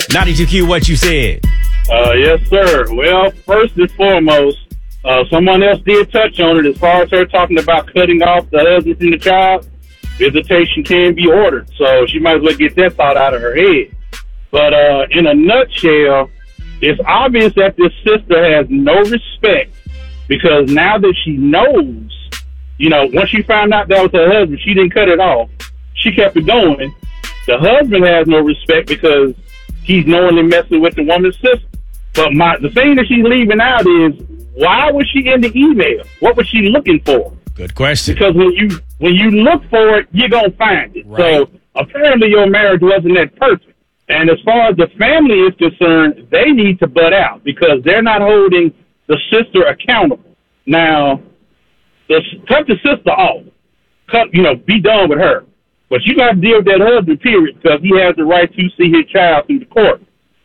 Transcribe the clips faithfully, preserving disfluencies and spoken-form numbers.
ninety-two Q, what you said? Uh, yes, sir. Well, first and foremost, uh, someone else did touch on it as far as her talking about cutting off the husband from the child. Visitation can be ordered, so she might as well get that thought out of her head. But uh, in a nutshell, it's obvious that this sister has no respect because now that she knows, you know, once she found out that was her husband, she didn't cut it off. She kept it going. The husband has no respect because he's knowingly messing with the woman's sister. But my the thing that she's leaving out is, why was she in the email? What was she looking for? Good question. Because when you when you look for it, you're going to find it. Right. So apparently your marriage wasn't that perfect. And as far as the family is concerned, they need to butt out because they're not holding the sister accountable. Now, the, cut the sister off. Cut, you know, be done with her. But you got to deal with that husband, period, because he has the right to see his child through the court.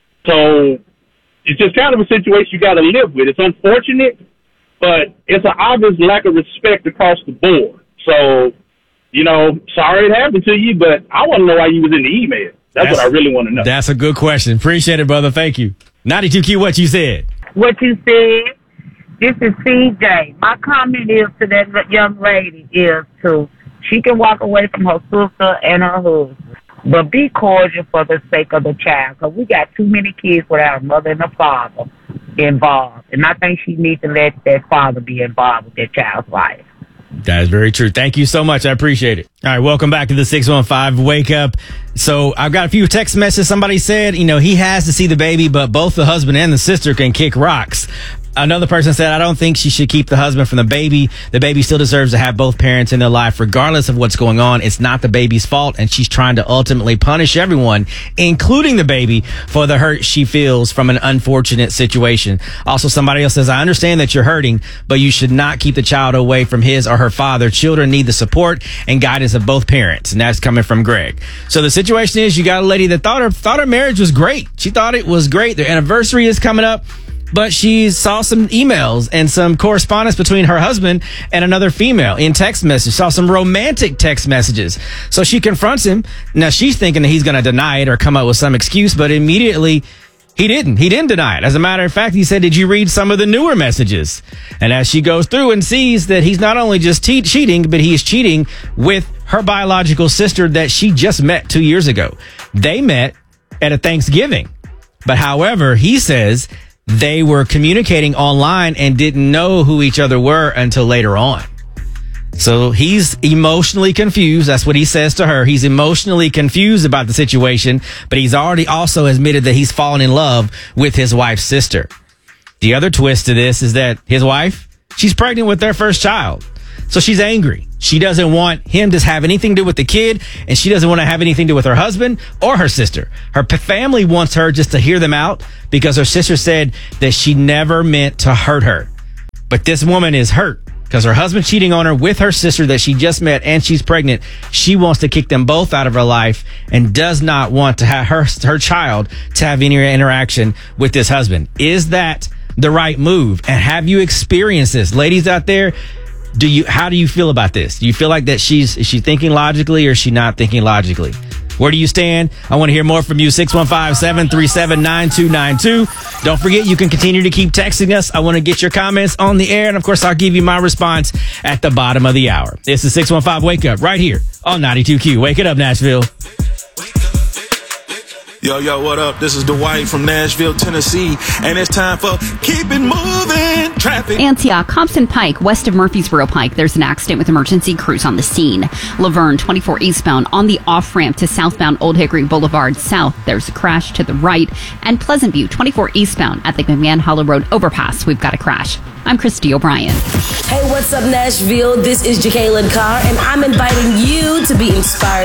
So it's just kind of a situation you got to live with. It's unfortunate, but it's an obvious lack of respect across the board. So, you know, sorry it happened to you, but I want to know why you was in the email. That's, that's what I really want to know. That's a good question. Appreciate it, brother. Thank you. ninety-two Q, what you said? What you said. This is C J. My comment is to that young lady is to, she can walk away from her sister and her husband, but be cordial for the sake of the child, because we got too many kids without a mother and a father involved, and I think she needs to let that father be involved with their child's life. That is very true. Thank you so much. I appreciate it. All right, welcome back to the six one five Wake Up. So I've got a few text messages. Somebody said, you know, he has to see the baby, but both the husband and the sister can kick rocks. Another person said, I don't think she should keep the husband from the baby. The baby still deserves to have both parents in their life, regardless of what's going on. It's not the baby's fault, and she's trying to ultimately punish everyone, including the baby, for the hurt she feels from an unfortunate situation. Also, somebody else says, I understand that you're hurting, but you should not keep the child away from his or her father. Children need the support and guidance of both parents, and that's coming from Greg. So the situation is, you got a lady that thought her thought her marriage was great. She thought it was great. Their anniversary is coming up. But she saw some emails and some correspondence between her husband and another female in text message. Saw some romantic text messages. So she confronts him. Now she's thinking that he's going to deny it or come up with some excuse, but immediately he didn't. He didn't deny it. As a matter of fact, he said, did you read some of the newer messages? And as she goes through and sees that he's not only just te- cheating, but he is cheating with her biological sister that she just met two years ago. They met at a Thanksgiving. But however, he says they were communicating online and didn't know who each other were until later on. So he's emotionally confused. That's what he says to her. He's emotionally confused about the situation, but he's already also admitted that he's fallen in love with his wife's sister. The other twist to this is that his wife, she's pregnant with their first child. So she's angry. She doesn't want him to have anything to do with the kid, and she doesn't want to have anything to do with her husband or her sister. Her p- family wants her just to hear them out because her sister said that she never meant to hurt her. But this woman is hurt because her husband cheating on her with her sister that she just met, and she's pregnant. She wants to kick them both out of her life and does not want to have her, her child to have any interaction with this husband. Is that the right move? And have you experienced this? Ladies out there, Do you? How do you feel about this? Do you feel like that she's is she thinking logically or is she not thinking logically? Where do you stand? I want to hear more from you. six one five, seven three seven, nine two nine two. Don't forget, you can continue to keep texting us. I want to get your comments on the air. And, of course, I'll give you my response at the bottom of the hour. It's the six one five Wake Up right here on ninety-two Q. Wake it up, Nashville. Yo, yo, what up? This is Dwight from Nashville, Tennessee, and it's time for Keep It Moving Traffic. Antioch, Compton Pike, west of Murfreesboro Pike. There's an accident with emergency crews on the scene. Laverne, twenty-four eastbound, on the off-ramp to southbound Old Hickory Boulevard South. There's a crash to the right. And Pleasant View, twenty-four eastbound at the McMahon Hollow Road overpass. We've got a crash. I'm Christy O'Brien. Hey, what's up, Nashville? This is Jacqueline Carr, and I'm inviting you to be inspired